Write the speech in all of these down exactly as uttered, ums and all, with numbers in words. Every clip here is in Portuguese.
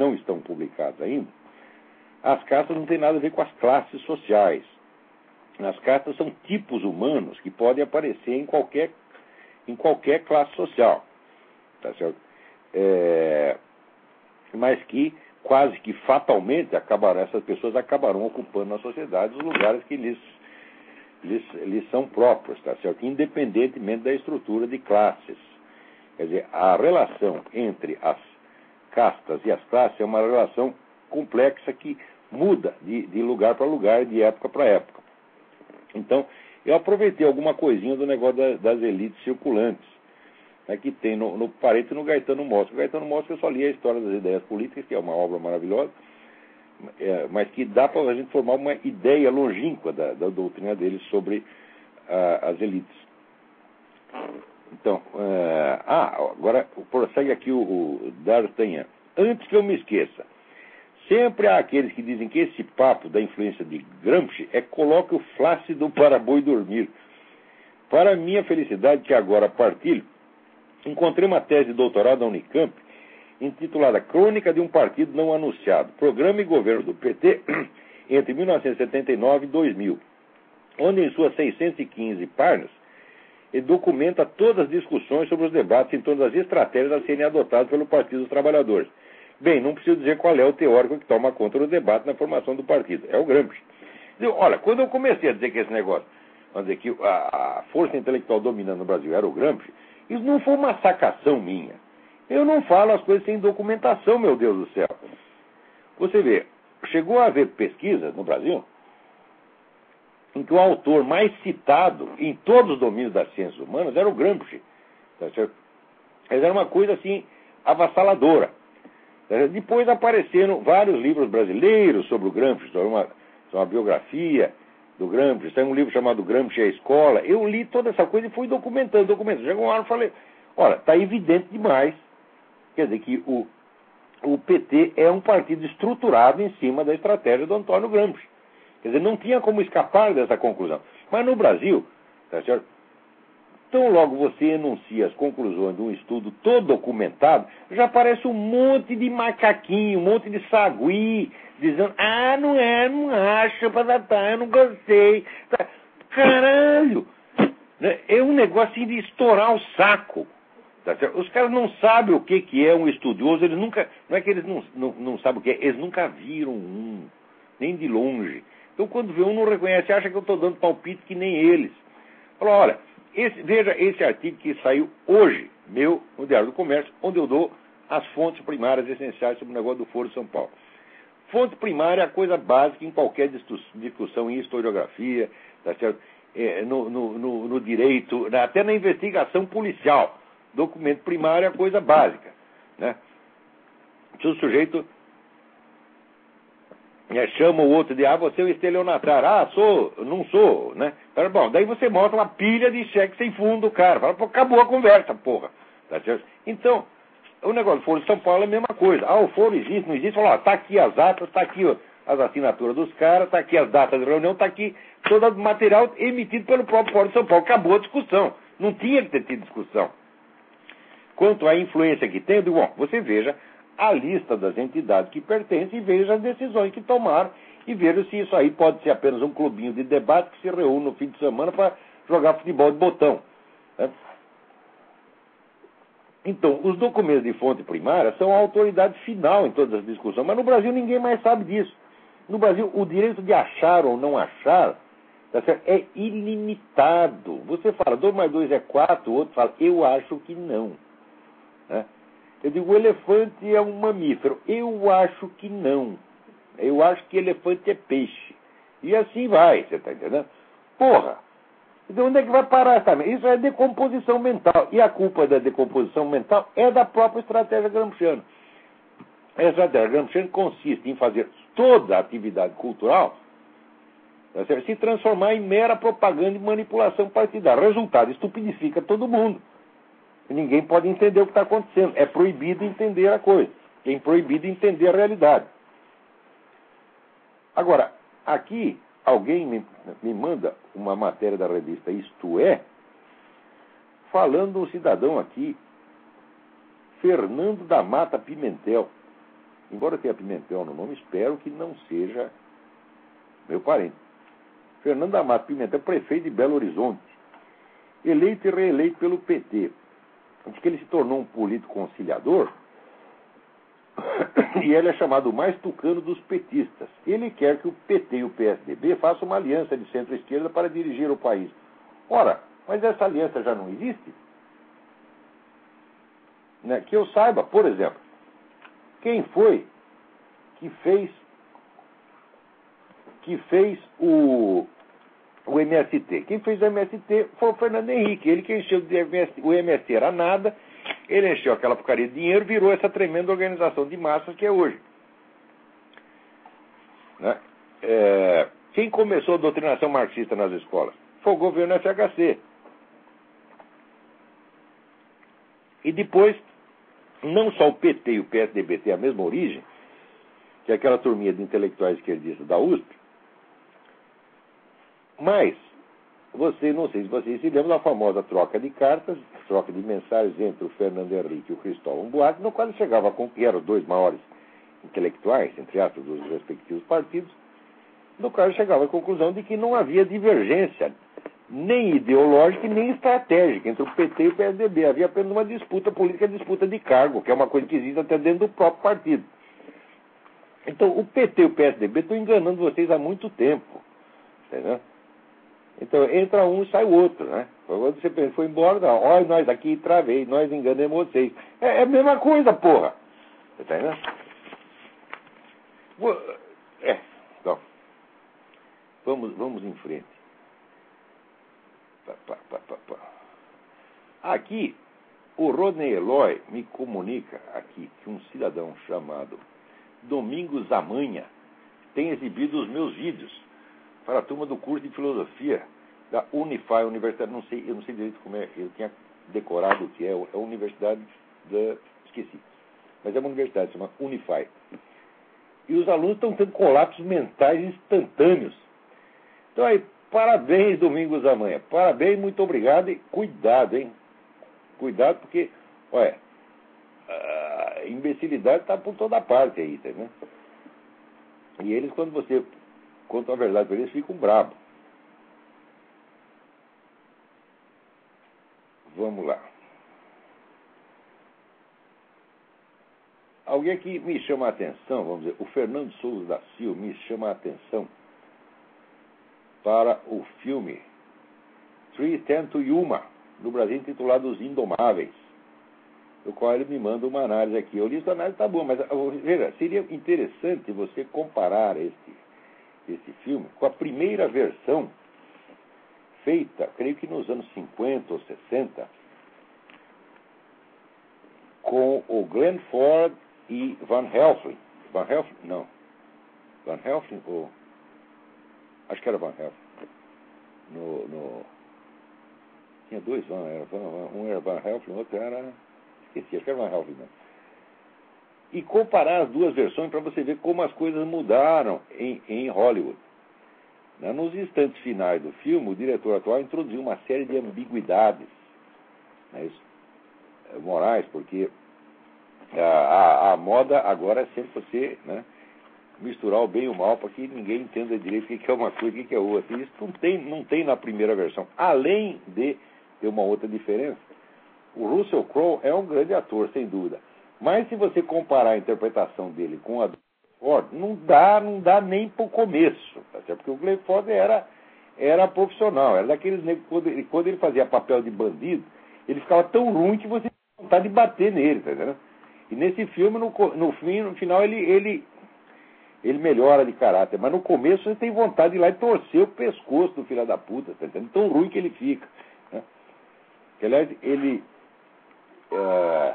não estão publicadas ainda, as castas não têm nada a ver com as classes sociais. As castas são tipos humanos que podem aparecer em qualquer, em qualquer classe social. Tá certo? É, mas que quase que fatalmente acabarão, essas pessoas acabarão ocupando na sociedade os lugares que lhes, lhes, lhes são próprios, tá certo? Independentemente da estrutura de classes. Quer dizer, a relação entre as castas e as classes é uma relação complexa que muda de, de lugar para lugar, de época para época. Então, eu aproveitei alguma coisinha do negócio das, das elites circulantes, né, que tem no, no Pareto e no Gaetano Mosca. O Gaetano Mosca eu só li a História das Ideias Políticas, que é uma obra maravilhosa, é, mas que dá para a gente formar uma ideia longínqua da, da doutrina dele sobre ah, as elites. Então, uh, ah, agora prossegue aqui o, o D'Artagnan. Antes que eu me esqueça, sempre há aqueles que dizem que esse papo da influência de Gramsci é coloque o flácido para boi dormir. Para minha felicidade, que agora partilho, encontrei uma tese de doutorado da Unicamp intitulada Crônica de um Partido Não Anunciado, Programa e Governo do P T entre mil novecentos e setenta e nove e dois mil, onde em suas seiscentas e quinze páginas ele documenta todas as discussões sobre os debates em torno das estratégias a serem adotadas pelo Partido dos Trabalhadores. Bem, não preciso dizer qual é o teórico que toma conta do debate na formação do partido. É o Gramsci. Olha, quando eu comecei a dizer que esse negócio, vamos dizer que a, a força intelectual dominante no Brasil era o Gramsci, isso não foi uma sacação minha. Eu não falo as coisas sem documentação, meu Deus do céu. Você vê, chegou a haver pesquisas no Brasil em que o autor mais citado em todos os domínios das ciências humanas era o Gramsci. Tá certo? Mas era uma coisa assim avassaladora. Tá certo? Depois apareceram vários livros brasileiros sobre o Gramsci, sobre uma, sobre uma biografia do Gramsci, tem um livro chamado Gramsci e a Escola. Eu li toda essa coisa e fui documentando, documentando. Chegou uma hora e falei, olha, está evidente demais, quer dizer, que o, o P T é um partido estruturado em cima da estratégia do Antônio Gramsci. Quer dizer, não tinha como escapar dessa conclusão. Mas no Brasil, tá certo? Tão logo você enuncia as conclusões de um estudo todo documentado, já aparece um monte de macaquinho, um monte de sagui, dizendo, ah, não é, não acho, patatá, eu não gostei. Caralho! É um negócio de estourar o saco. Tá certo? Os caras não sabem o que, que é um estudioso, eles nunca, não é que eles não, não, não sabem o que é, eles nunca viram um, nem de longe. Então, quando vê um, não reconhece, acha que eu estou dando palpite que nem eles. Fala, olha, esse, veja esse artigo que saiu hoje, meu, no Diário do Comércio, onde eu dou as fontes primárias essenciais sobre o negócio do Foro de São Paulo. Fonte primária é a coisa básica em qualquer discussão em historiografia, tá certo? É, no, no, no, no direito, até na investigação policial. Documento primário é a coisa básica, né? Se o sujeito É, chama o outro de, ah, você é o estelionatário. Ah, sou, não sou, né? Bom, daí você mostra uma pilha de cheque sem fundo do cara. Fala, pô, acabou a conversa, porra. Tá certo? Então, o negócio do Foro de São Paulo é a mesma coisa. Ah, o Foro existe, não existe? Fala, ó, tá aqui as atas, tá aqui ó, as assinaturas dos caras, tá aqui as datas de reunião, tá aqui todo o material emitido pelo próprio Foro de São Paulo. Acabou a discussão. Não tinha que ter tido discussão. Quanto à influência que tem, eu digo, bom, você veja a lista das entidades que pertencem e veja as decisões que tomaram e veja se isso aí pode ser apenas um clubinho de debate que se reúne no fim de semana para jogar futebol de botão. Né? Então, os documentos de fonte primária são a autoridade final em todas as discussões, mas no Brasil ninguém mais sabe disso. No Brasil, o direito de achar ou não achar, tá certo? É ilimitado. Você fala, dois mais dois é quatro, o outro fala, eu acho que não. Né? Eu digo, o elefante é um mamífero. Eu acho que não. Eu acho que elefante é peixe. E assim vai, você está entendendo? Porra! Então onde é que vai parar essa merda? Isso é decomposição mental. E a culpa da decomposição mental é da própria estratégia gramsciana. A estratégia gramsciana consiste em fazer toda a atividade cultural se transformar em mera propaganda e manipulação partidária. Resultado, estupidifica todo mundo. Ninguém pode entender o que está acontecendo. É proibido entender a coisa. É proibido entender a realidade. Agora, aqui, alguém me, me manda uma matéria da revista Isto É, falando um cidadão aqui, Fernando da Mata Pimentel. embora tenha Pimentel no nome, espero que não seja meu parente. Fernando Amado Pimentel, prefeito de Belo Horizonte, eleito e reeleito pelo P T. Diz que ele se tornou um político conciliador e ele é chamado o mais tucano dos petistas. Ele quer que o P T e o P S D B façam uma aliança de centro-esquerda para dirigir o país. Ora, mas essa aliança já não existe? Né? Que eu saiba, por exemplo, quem foi que fez que fez o, o M S T? Quem fez o M S T foi o Fernando Henrique. Ele que encheu o M S T, o M S T era nada, ele encheu aquela porcaria de dinheiro, virou essa tremenda organização de massas que é hoje. Né? É, quem começou a doutrinação marxista nas escolas? Foi o governo F H C. E depois, não só o P T e o P S D B têm a mesma origem, que é aquela turminha de intelectuais esquerdistas da U S P, mas, você, não sei se vocês se lembram da famosa troca de cartas, troca de mensagens entre o Fernando Henrique e o Cristóvão Buarque, no qual ele chegava com que eram os dois maiores intelectuais, entre aspas, dos respectivos partidos, no qual ele chegava à conclusão de que não havia divergência, nem ideológica e nem estratégica, entre o P T e o P S D B. Havia apenas uma disputa política, disputa de cargo, que é uma coisa que existe até dentro do próprio partido. Então, o P T e o P S D B estão enganando vocês há muito tempo. Entendeu? Então, entra um e sai o outro, né? Quando você pensa, foi embora, não. Olha, nós aqui travei, nós enganamos vocês. É, é a mesma coisa, porra. Você tá entendendo? É, então. Vamos, vamos em frente. Pá, pá, pá, pá, pá. Aqui, o Rodney Eloy me comunica aqui que um cidadão chamado Domingos Amanha tem exibido os meus vídeos para a turma do curso de filosofia da Unify, Universidade, não sei, eu não sei direito como é, eu tinha decorado o que é, é a Universidade da, esqueci, mas é uma universidade, se chama Unify. E os alunos estão tendo colapsos mentais instantâneos. Então aí, parabéns, Domingos Amanha, parabéns, muito obrigado e cuidado, hein? Cuidado porque, olha, a imbecilidade está por toda parte aí, tá, né? E eles, quando você conta a verdade para eles, ficam bravos. Vamos lá. Alguém aqui me chama a atenção, vamos dizer, o Fernando Souza da Silva me chama a atenção para o filme Three Ten to Yuma, no Brasil intitulado Os Indomáveis, do qual ele me manda uma análise aqui. Eu li essa análise, tá bom, mas veja, seria interessante você comparar este, este filme com a primeira versão feita, creio que nos anos cinquenta ou sessenta, com o Glenn Ford e Van Helsing. Van Helsing? Não. Van Helsing ou... Acho que era Van Helsing. No, no... Tinha dois Van, era Van, um era Van Helsing, o outro era... Esqueci, acho que era Van Helsing, não. E comparar as duas versões para você ver como as coisas mudaram em, em Hollywood. Nos instantes finais do filme, o diretor atual introduziu uma série de ambiguidades, né, isso, morais, porque a, a, a moda agora é sempre você, né, misturar o bem e o mal para que ninguém entenda direito o que é uma coisa e o que é outra. E isso não tem, não tem na primeira versão. Além de ter uma outra diferença, o Russell Crowe é um grande ator, sem dúvida. Mas se você comparar a interpretação dele com a Ford, não dá, não dá nem para o começo, tá certo? Porque o Glenn Ford era, era profissional, era daqueles negros, quando ele, quando ele fazia papel de bandido, ele ficava tão ruim que você tinha vontade de bater nele, tá entendendo? E nesse filme, no, no, fim, no final, ele, ele, ele melhora de caráter, mas no começo você tem vontade de ir lá e torcer o pescoço do filho da puta, tá entendendo? Tão ruim que ele fica, né? Que, aliás, ele... Uh,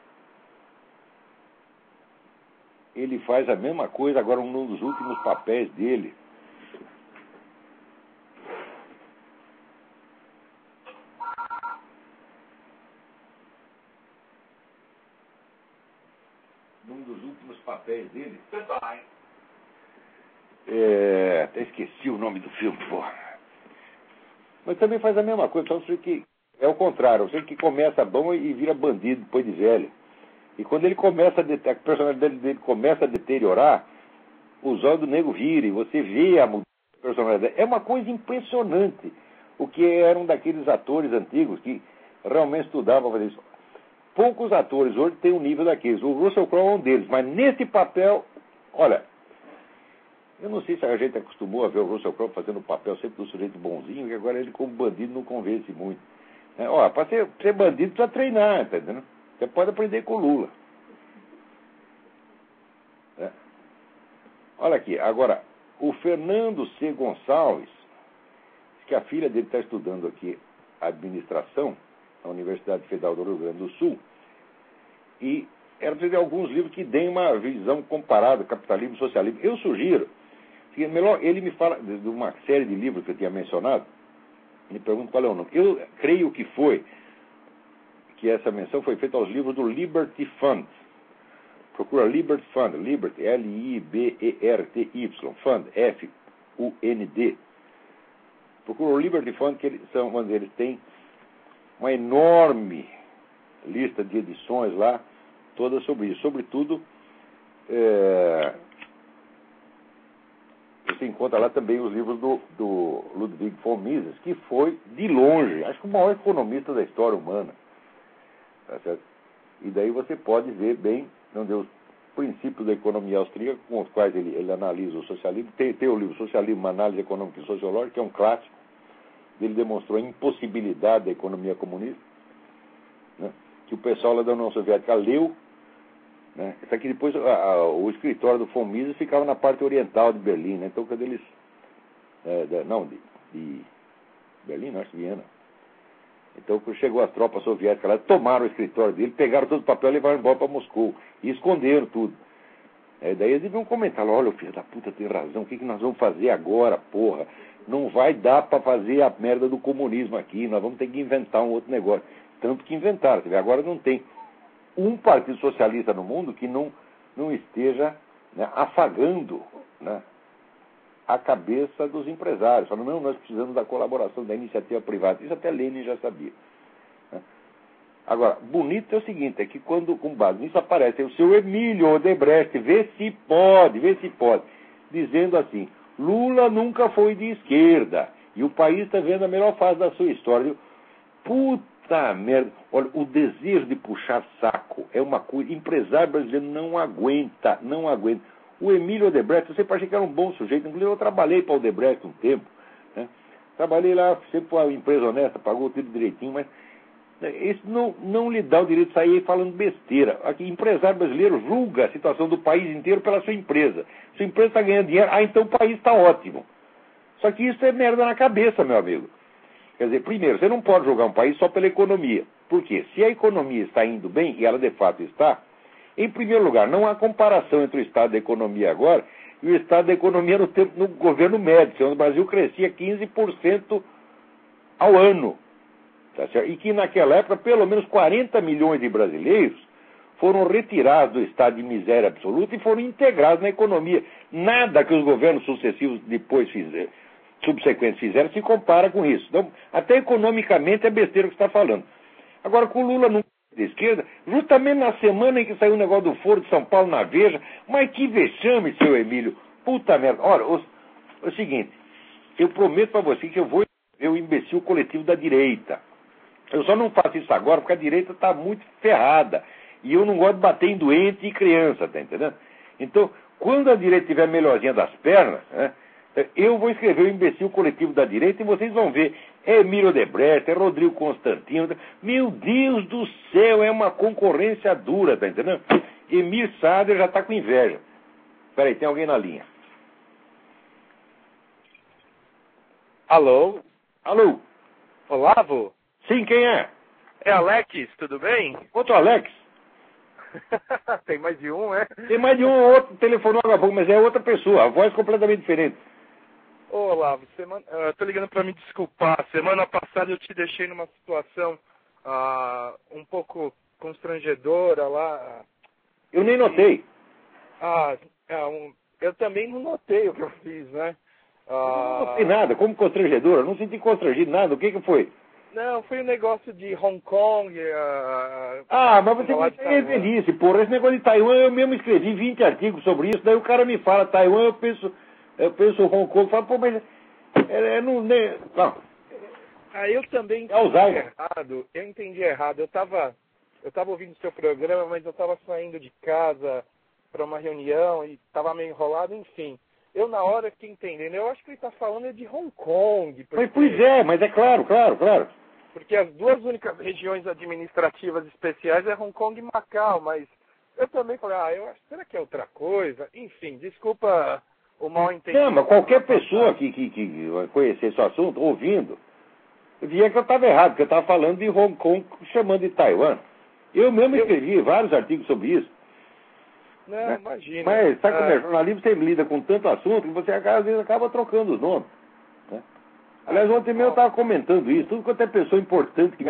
ele faz a mesma coisa agora num dos últimos papéis dele. Num dos últimos papéis dele. Goodbye. É, até esqueci o nome do filme, porra. Mas também faz a mesma coisa, só sei que é o contrário, eu sei que começa bom e vira bandido depois de velho. E quando ele começa a, det- a personalidade dele começa a deteriorar, os olhos do nego viram, e você vê a mudança da personalidade. É uma coisa impressionante. O que eram daqueles atores antigos que realmente estudavam fazer isso. Poucos atores hoje têm um nível daqueles. O Russell Crowe é um deles, mas nesse papel, olha, eu não sei se a gente acostumou a ver o Russell Crowe fazendo o papel sempre do sujeito bonzinho, e agora ele como bandido não convence muito. É, ó, para ser, ser bandido precisa treinar, tá entendendo? Você pode aprender com o Lula. É. Olha aqui, agora, o Fernando C. Gonçalves, que a filha dele está estudando aqui administração na Universidade Federal do Rio Grande do Sul, e ela precisa de alguns livros que deem uma visão comparada, capitalismo e socialismo. Eu sugiro, que melhor, ele me fala de uma série de livros que eu tinha mencionado, me pergunta qual é o nome. Eu creio que foi, que essa menção foi feita aos livros do Liberty Fund. Procura Liberty Fund, Liberty, L I B E R T Y, Fund, F U N D. Procura o Liberty Fund, que eles, são, onde eles têm uma enorme lista de edições lá, todas sobre isso. Sobretudo, é, você encontra lá também os livros do, do Ludwig von Mises, que foi, de longe, acho que o maior economista da história humana. Tá certo? E daí você pode ver bem onde os princípios da economia austríaca, com os quais ele, ele analisa o socialismo. Tem, tem o livro Socialismo, uma análise econômica e sociológica, que é um clássico. Ele demonstrou a impossibilidade da economia comunista, né, que o pessoal lá da União Soviética leu. Né, isso aqui depois, a, a, o escritório do von Mises ficava na parte oriental de Berlim. Né, então, quando eles... É, da, não, de, de Berlim, não, acho que Viena. Então, quando chegou as tropas soviéticas lá, tomaram o escritório dele, pegaram todo o papel e levaram embora para Moscou. E esconderam tudo. É, daí eles deviam comentar, olha, o filho da puta tem razão, o que, que nós vamos fazer agora, porra? Não vai dar para fazer a merda do comunismo aqui, nós vamos ter que inventar um outro negócio. Tanto que inventaram. Agora não tem um partido socialista no mundo que não, não esteja, né, afagando, né, a cabeça dos empresários. Falando, não, nós precisamos da colaboração da iniciativa privada. Isso até Lenin já sabia. Né? Agora, bonito é o seguinte, é que quando, com base nisso, aparece o seu Emílio Odebrecht, vê se pode, vê se pode, dizendo assim, Lula nunca foi de esquerda, e o país está vendo a melhor fase da sua história. Eu, puta merda, olha, o desejo de puxar saco é uma coisa, empresário brasileiro não aguenta, não aguenta. O Emílio Odebrecht, eu sempre achei que era um bom sujeito, inclusive eu trabalhei para o Odebrecht um tempo, né? Trabalhei lá, sempre foi uma empresa honesta, pagou tudo direitinho, mas isso não, não lhe dá o direito de sair aí falando besteira. Aqui, empresário brasileiro julga a situação do país inteiro pela sua empresa. Sua empresa está ganhando dinheiro, ah, então o país está ótimo. Só que isso é merda na cabeça, meu amigo. Quer dizer, primeiro, você não pode julgar um país só pela economia. Por quê? Se a economia está indo bem, e ela de fato está, em primeiro lugar, não há comparação entre o estado da economia agora e o estado da economia no, tempo, no governo Médici, onde o Brasil crescia quinze por cento ao ano. Tá certo? E que naquela época, pelo menos quarenta milhões de brasileiros foram retirados do estado de miséria absoluta e foram integrados na economia. Nada que os governos sucessivos depois fizeram, subsequentes fizeram, se compara com isso. Então, até economicamente é besteira o que você está falando. Agora, com o Lula não de esquerda, justamente na semana em que saiu o negócio do Foro de São Paulo na Veja, mas que vexame, seu Emílio. Puta merda. Olha, o, o seguinte, eu prometo para você que eu vou eu imbecil o coletivo da direita. Eu só não faço isso agora porque a direita está muito ferrada. E eu não gosto de bater em doente e criança, tá entendendo? Então, quando a direita estiver melhorzinha das pernas, né, eu vou escrever o imbecil coletivo da direita e vocês vão ver. É Emílio Odebrecht, é Rodrigo Constantino. Meu Deus do céu, é uma concorrência dura, tá entendendo? Emir Sader já está com inveja. Peraí, tem alguém na linha. Alô? Alô? Olavo? Sim, quem é? É Alex, tudo bem? Outro Alex? Tem mais de um, é? Tem mais de um ou outro telefonou agora há pouco, mas é outra pessoa, a voz completamente diferente. Ô, Olavo, semana, eu tô ligando para me desculpar. Semana passada eu te deixei numa situação ah, um pouco constrangedora lá. Eu nem notei. Ah, é um, eu também não notei o que eu fiz, né? Eu não Ah, notei nada, como constrangedora, não senti constrangido nada, o que que foi? Não, foi um negócio de Hong Kong. Uh, ah, mas você me tem velhice, porra. Esse negócio de Taiwan, eu mesmo escrevi vinte artigos sobre isso, daí o cara me fala Taiwan, eu penso, eu penso Hong Kong, eu falo, pô, mas é, é, não, né, não. Ah, eu também é entendi errado. Eu entendi errado. Eu estava eu tava ouvindo o seu programa, mas eu estava saindo de casa para uma reunião e estava meio enrolado, enfim. Eu, na hora, fiquei entendendo. Eu acho que ele está falando de Hong Kong. Porque... Mas, pois é, mas é claro, claro, claro. Porque as duas únicas regiões administrativas especiais é Hong Kong e Macau, mas eu também falei, ah, eu acho, será que é outra coisa? Enfim, desculpa o mal entendido. Não, mas qualquer pessoa que, que, que conhecer esse assunto, ouvindo, via que eu estava errado, que eu estava falando de Hong Kong chamando de Taiwan. Eu mesmo escrevi eu... vários artigos sobre isso. Não, né? imagina. Mas, sabe ah. como é? Jornalismo você lida com tanto assunto que você às vezes acaba trocando os nomes. Né? Aliás, ontem mesmo eu estava comentando isso, tudo quanto é pessoa importante que